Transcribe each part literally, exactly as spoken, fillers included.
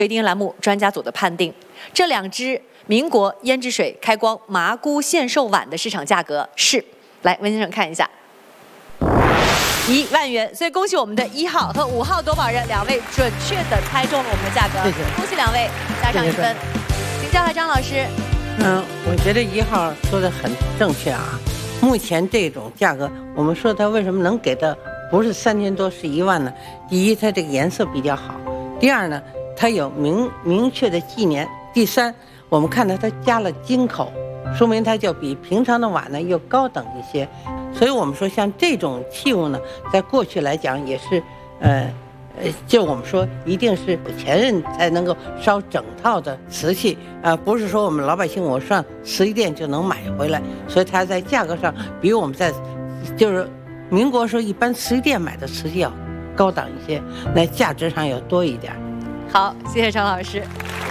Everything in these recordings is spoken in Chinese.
水丁栏目专家组的判定，这两支民国胭脂水开光麻姑献寿碗的市场价格是，来温先生看一下，一万元。所以恭喜我们的一号和五号夺宝人两位准确的猜中了我们的价格， 谢谢， 恭喜两位，加上一分。请教下张老师。 嗯，我觉得一号说的很正确啊。目前这种价格，我们说它为什么能给的不是三千多是一万呢？第一，它这个颜色比较好；第二呢，它有明明确的纪年；第三，我们看到它加了金口，说明它就比平常的碗呢又高等一些。所以我们说像这种器物呢，在过去来讲也是，呃。呃，就我们说，一定是前任才能够烧整套的瓷器啊、呃，不是说我们老百姓我上瓷器店就能买回来，所以它在价格上比我们在就是民国时候一般瓷器店买的瓷器要高档一些，那价值上要多一点。 好，谢谢张老师。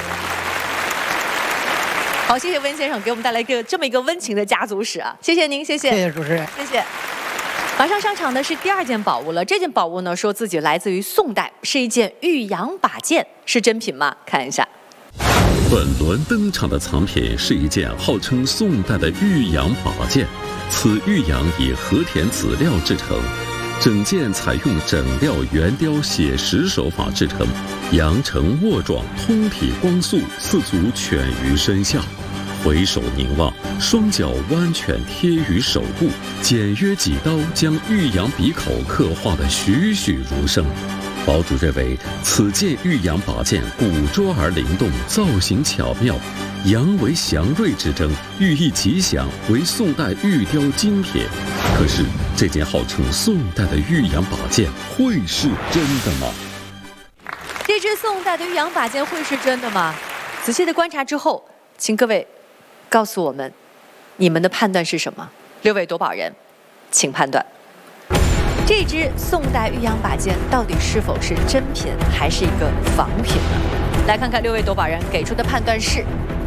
好，谢谢温先生给我们带来一个这么一个温情的家族史啊，谢谢您，谢谢， 谢谢主持人， 谢谢。马上上场的是第二件宝物了。这件宝物呢，说自己来自于宋代，是一件玉阳把件，是真品吗？看一下。 本轮登场的藏品是一件号称宋代的玉阳把件，此玉阳以和田籽料制成，整件采用整料圆雕写实手法制成，阳呈握状，通体光素，四足犬于身下。回首凝望，双脚弯犬贴于手部，简约几刀将玉阳笔口刻画得栩栩如生。堡主认为此件玉阳把件古拙而灵动，造型巧妙，阳为祥瑞之征，寓意吉祥，为宋代玉雕精品。可是这件号称宋代的玉阳把件会是真的吗？ 这只宋代的玉阳把件会是真的吗？仔细的观察之后，请各位告诉我们，你们的判断是什么？六位夺宝人，请判断，这只宋代玉阳把件到底是否是真品，还是一个仿品呢？来看看六位夺宝人给出的判断是：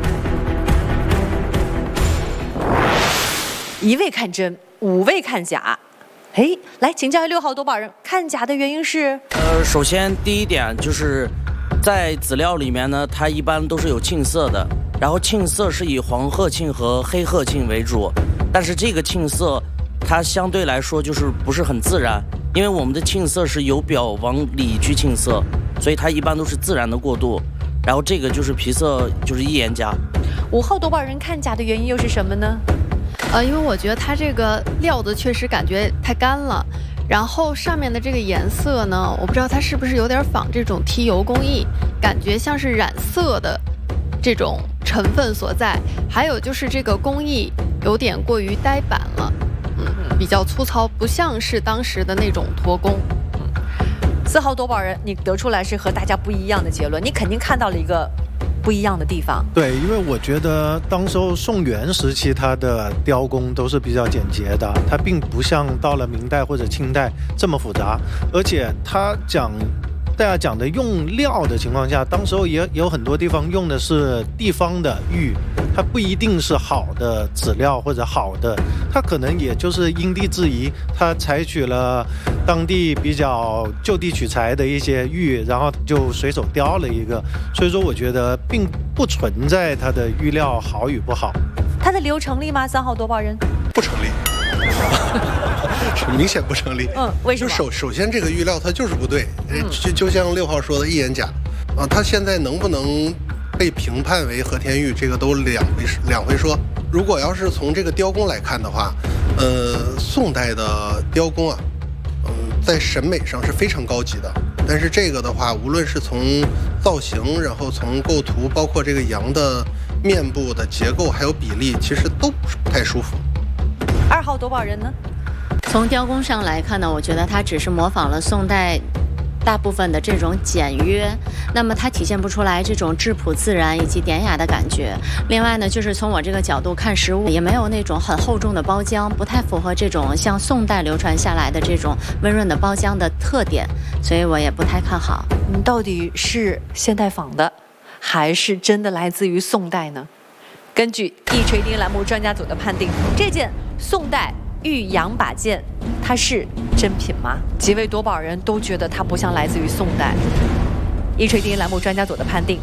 一位看真，五位看假。哎，来请教六号夺宝人，看假的原因是？ 呃，首先第一点就是在籽料里面呢，它一般都是有沁色的。然后沁色是以黄褐沁和黑褐沁为主，但是这个沁色它相对来说就是不是很自然，因为我们的沁色是由表往里去沁色，所以它一般都是自然的过渡。然后这个就是皮色就是一言家。 五号夺宝人看假的原因又是什么呢？ 呃，因为我觉得它这个料子确实感觉太干了，然后上面的这个颜色呢，我不知道它是不是有点仿这种剔油工艺，感觉像是染色的这种成分所在，还有就是这个工艺有点过于呆板了，嗯，比较粗糙，不像是当时的那种驼工。 四号夺宝人，你得出来是和大家不一样的结论，你肯定看到了一个不一样的地方。 对，因为我觉得当时候宋元时期它的雕工都是比较简洁的，它并不像到了明代或者清代这么复杂，而且它讲大家讲的用料的情况下，当时候也有很多地方用的是地方的玉，它不一定是好的籽料或者好的，它可能也就是因地制宜，它采取了当地比较就地取材的一些玉，然后就随手雕了一个，所以说我觉得并不存在它的玉料好与不好。 它的理由成立吗？三号夺宝人不成立。是明显不成立。 嗯，为什么？ 就首首先这个玉料它就是不对，嗯、就就像六号说的一眼假，啊，它现在能不能被评判为和田玉，这个都两回两回说。如果要是从这个雕工来看的话，呃，宋代的雕工啊，嗯、呃，在审美上是非常高级的，但是这个的话，无论是从造型，然后从构图，包括这个羊的面部的结构还有比例，其实都不是不太舒服。 二号夺宝人呢？ 从雕工上来看呢，我觉得它只是模仿了宋代大部分的这种简约，那么它体现不出来这种质朴自然以及典雅的感觉。另外呢，就是从我这个角度看实物，也没有那种很厚重的包浆，不太符合这种像宋代流传下来的这种温润的包浆的特点，所以我也不太看好。 你到底是现代仿的，还是真的来自于宋代呢？根据一锤定栏目专家组的判定，这件宋代玉阳把件，它是真品吗？几位夺宝人都觉得它不像来自于宋代。 一锤定音栏目专家组的判定。